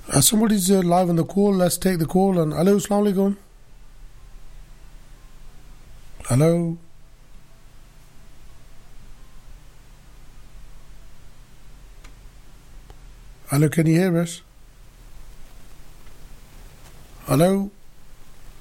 Somebody's live on the call. Let's take the call. And hello, assalamu alaikum. Hello. Hello, can you hear us? Hello.